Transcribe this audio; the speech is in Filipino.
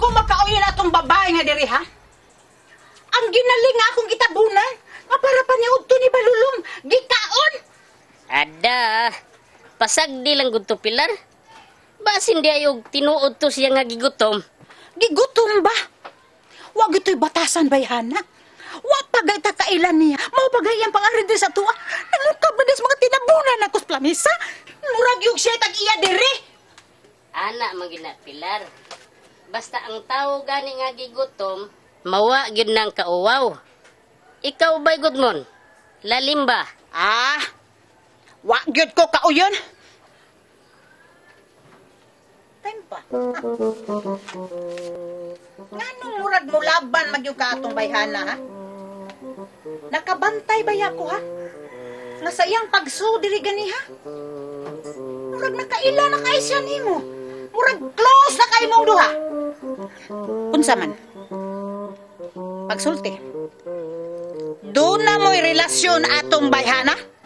ko makauyin atong babae nga diri ha? Ang ginaling nga akong gitabunan, nga para pa ni Udto ni Balulong, gikaon! Ada, pasagdi lang gud to Pilar. Basin di ayog tinuod to siya nga gigutom. Gigutom ba? Wa gito'y batasan bayhana. Wa pagay ta kailan niya. Mao pagay ang pangarin din sa tuwa. Nangukab na des mga tinabunan akos planisa. Murag yung siya tag iya diri. Ana magina Pilar. Basta ang tao gani nga gigutom, mawa gyud nang kauwaw. Ikaw bay gud mon? Lalim ba? Ah, wa gyud ko kauyon. Time pa. Nganong murag mo laban magyug ka atong bayhana ha? Nakabantay ba ako ha? Nga sa iyang pagso diri gani ha? Murag nakaila na kay siya nimo. Murag close na kay mong duha. Unsa man? Pagsulti. Doon na mo'y relasyon atong bayhana?